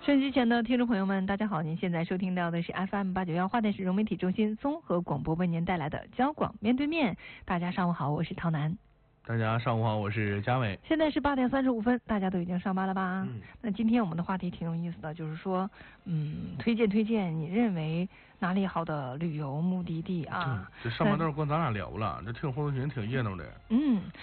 收音机前的听众朋友们，大家好！您现在收听到的是 FM891华电市融媒体中心综合广播为您带来的交广面对面。大家上午好，我是陶楠。 大家上午好，我是嘉伟。 现在是8:35，大家都已经上班了吧？那今天我们的话题挺有意思的，就是说，推荐你认为哪里好的旅游目的地啊？ 这上班都是跟咱俩聊了，这听活动群挺热闹的。